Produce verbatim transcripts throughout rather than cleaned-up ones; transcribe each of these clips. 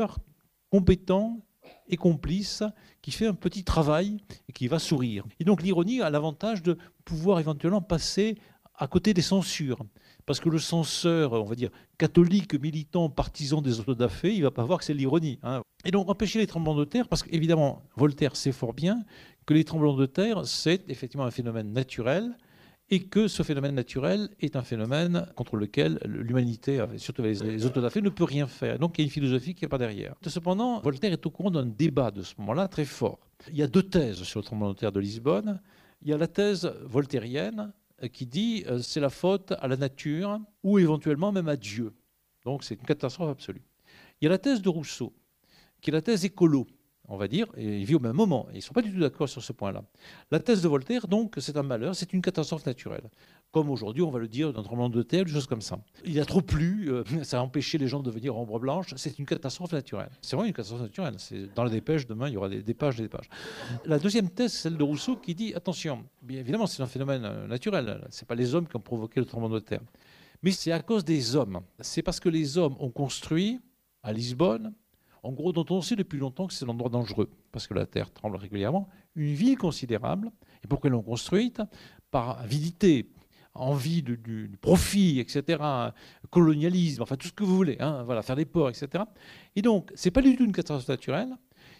compétent et complice qui fait un petit travail et qui va sourire. Et donc l'ironie a l'avantage de pouvoir éventuellement passer à côté des censures. Parce que le censeur, on va dire, catholique, militant, partisan des autodafés, il ne va pas voir que c'est l'ironie. Hein. Et donc empêcher les tremblements de terre, parce qu'évidemment, Voltaire sait fort bien que les tremblements de terre, c'est effectivement un phénomène naturel, et que ce phénomène naturel est un phénomène contre lequel l'humanité, surtout les autodafés, ne peut rien faire. Donc il y a une philosophie qui n'est pas derrière. Cependant, Voltaire est au courant d'un débat de ce moment-là très fort. Il y a deux thèses sur le tremblement de terre de Lisbonne. Il y a la thèse voltairienne qui dit euh, c'est la faute à la nature ou éventuellement même à Dieu. Donc c'est une catastrophe absolue. Il y a la thèse de Rousseau, qui est la thèse écolo, on va dire, et il vit au même moment. Et ils ne sont pas du tout d'accord sur ce point-là. La thèse de Voltaire, donc, c'est un malheur, c'est une catastrophe naturelle. Comme aujourd'hui, on va le dire, d'un tremblement de terre, des choses comme ça. Il a trop plu, euh, ça a empêché les gens de devenir ombre blanche, c'est une catastrophe naturelle. C'est vraiment une catastrophe naturelle. C'est dans la dépêche, demain, il y aura des, des pages et des pages. La deuxième thèse, c'est celle de Rousseau, qui dit, attention, bien évidemment, c'est un phénomène naturel, ce n'est pas les hommes qui ont provoqué le tremblement de terre. Mais c'est à cause des hommes. C'est parce que les hommes ont construit, à Lisbonne, en gros, dont on sait depuis longtemps que c'est un endroit dangereux, parce que la terre tremble régulièrement, une ville considérable, et pourquoi ils l'ont construite? Par avidité, envie de, du, du profit, et cetera, colonialisme, enfin tout ce que vous voulez, hein, voilà, faire des ports, et cetera. Et donc, ce n'est pas du tout une catastrophe naturelle.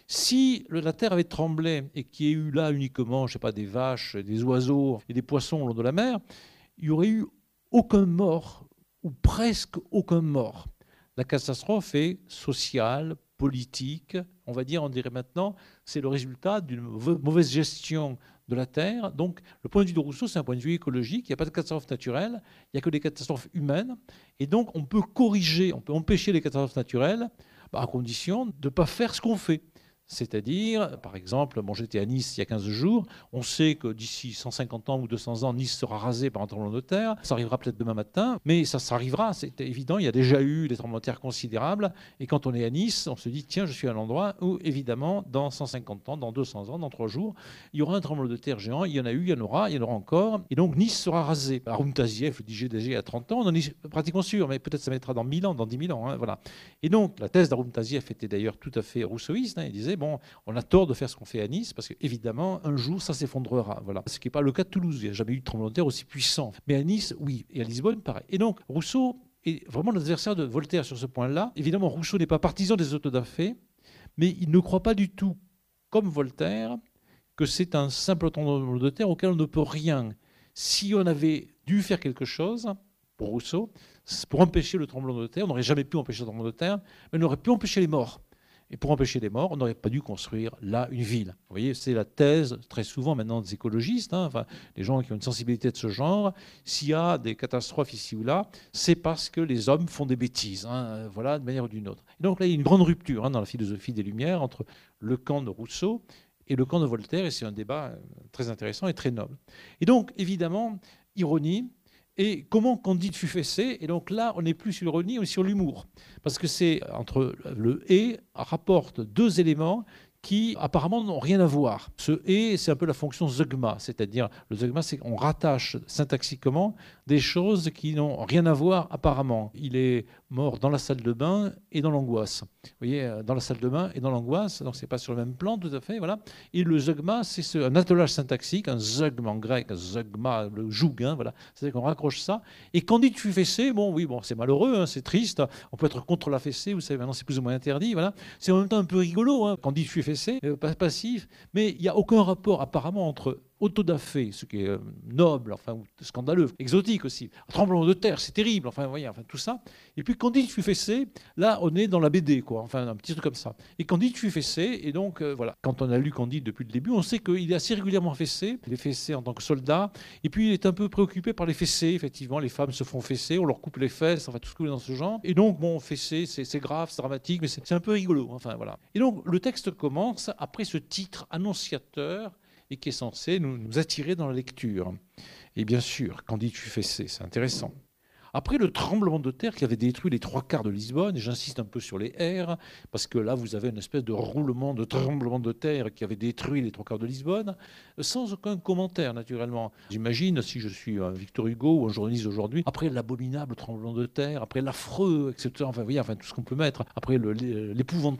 Si le, la terre avait tremblé et qu'il y ait eu là uniquement, je sais pas, des vaches, des oiseaux et des poissons au long de la mer, il n'y aurait eu aucun mort, ou presque aucun mort. La catastrophe est sociale, politique, on va dire, on dirait maintenant, c'est le résultat d'une mauvaise gestion de la Terre. Donc, le point de vue de Rousseau, c'est un point de vue écologique. Il n'y a pas de catastrophe naturelle, il n'y a que des catastrophes humaines. Et donc, on peut corriger, on peut empêcher les catastrophes naturelles, bah, à condition de ne pas faire ce qu'on fait. C'est-à-dire, par exemple, bon, j'étais à Nice il y a quinze jours, on sait que d'ici cent cinquante ans ou deux cents ans, Nice sera rasée par un tremblement de terre. Ça arrivera peut-être demain matin, mais ça, ça arrivera, c'est évident. Il y a déjà eu des tremblements de terre considérables. Et quand on est à Nice, on se dit, tiens, je suis à l'endroit où, évidemment, dans cent cinquante ans, dans deux cents ans, dans trois jours, il y aura un tremblement de terre géant. Il y en a eu, il y en aura, il y en aura encore. Et donc, Nice sera rasée. Arum Tazieff le disait déjà il y a trente ans, on en est pratiquement sûr, mais peut-être ça mettra dans mille ans, dans dix mille ans. Hein, voilà. Et donc, la thèse d'Arum Tazieff était d'ailleurs tout à fait rousseauiste. Hein, il disait, bon, on a tort de faire ce qu'on fait à Nice, parce qu'évidemment, un jour, ça s'effondrera. Voilà. Ce qui n'est pas le cas de Toulouse. Il n'y a jamais eu de tremblement de terre aussi puissant. Mais à Nice, oui. Et à Lisbonne, pareil. Et donc, Rousseau est vraiment l'adversaire de Voltaire sur ce point-là. Évidemment, Rousseau n'est pas partisan des autodafés, mais il ne croit pas du tout, comme Voltaire, que c'est un simple tremblement de terre auquel on ne peut rien. Si on avait dû faire quelque chose, pour Rousseau, pour empêcher le tremblement de terre, on n'aurait jamais pu empêcher le tremblement de terre, mais on aurait pu empêcher les morts. Et pour empêcher les morts, on n'aurait pas dû construire là une ville. Vous voyez, c'est la thèse très souvent maintenant des écologistes, hein, enfin, les gens qui ont une sensibilité de ce genre. S'il y a des catastrophes ici ou là, c'est parce que les hommes font des bêtises, hein, voilà, de manière ou d'une autre. Et donc là, il y a une grande rupture hein, dans la philosophie des Lumières entre le camp de Rousseau et le camp de Voltaire, et c'est un débat très intéressant et très noble. Et donc, évidemment, ironie. Et comment Candide fut fessé? Et donc là, on n'est plus sur l'ironie, mais sur l'humour. Parce que c'est entre le « et » rapporte deux éléments qui apparemment n'ont rien à voir. Ce « et », c'est un peu la fonction zeugma, c'est-à-dire le zeugma, c'est qu'on rattache syntaxiquement des choses qui n'ont rien à voir apparemment. Il est mort dans la salle de bain et dans l'angoisse. Vous voyez, dans la salle de bain et dans l'angoisse, donc c'est pas sur le même plan tout à fait, voilà. Et le zeugma, c'est ce, un attelage syntaxique, un zeugma en grec, un zeugma, le joug, hein, voilà. C'est-à-dire qu'on raccroche ça. Et Candide fut fessé, bon, oui, bon, c'est malheureux, hein, c'est triste. On peut être contre la fessée, vous savez, maintenant c'est plus ou moins interdit, voilà. C'est en même temps un peu rigolo, hein. Candide fut fessé, euh, passif, mais il n'y a aucun rapport apparemment entre autodafé, ce qui est noble, enfin scandaleux, exotique aussi. Un tremblement de terre, c'est terrible, enfin, vous voyez, enfin tout ça. Et puis Candide fut fessé, là on est dans la B D, quoi, enfin un petit truc comme ça. Et Candide fut fessé, et donc euh, voilà. Quand on a lu Candide depuis le début, on sait qu'il est assez régulièrement fessé. Il est fessé en tant que soldat, et puis il est un peu préoccupé par les fessés, effectivement. Les femmes se font fesser, on leur coupe les fesses, enfin tout ce que vous voulez dans ce genre. Et donc, bon, fessé, c'est grave, c'est dramatique, mais c'est un peu rigolo, enfin voilà. Et donc le texte commence après ce titre annonciateur et qui est censé nous, nous attirer dans la lecture. Et bien sûr, Candide fut fessé, c'est intéressant. Après le tremblement de terre qui avait détruit les trois quarts de Lisbonne, et j'insiste un peu sur les R, parce que là vous avez une espèce de roulement, de tremblement de terre qui avait détruit les trois quarts de Lisbonne, sans aucun commentaire naturellement. J'imagine, si je suis un Victor Hugo ou un journaliste d'aujourd'hui, après l'abominable tremblement de terre, après l'affreux, et cetera. Enfin, vous voyez, enfin, tout ce qu'on peut mettre, après le- l'épouvantable